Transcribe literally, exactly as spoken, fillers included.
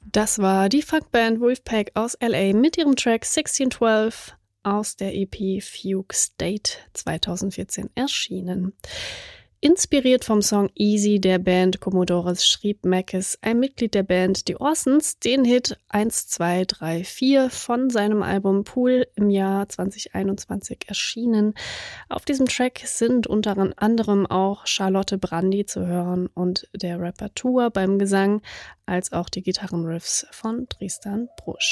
Das war die Funkband Wolfpack aus L A mit ihrem Track sechzehn zwölf aus der E P Fugue State zweitausendvierzehn erschienen. Inspiriert vom Song Easy der Band Commodores schrieb Makis, ein Mitglied der Band The Orsons, den Hit eins zwei drei vier von seinem Album Pool im Jahr zwanzig einundzwanzig erschienen. Auf diesem Track sind unter anderem auch Charlotte Brandy zu hören und der Rapper Tua beim Gesang, als auch die Gitarrenriffs von Tristan Brusch.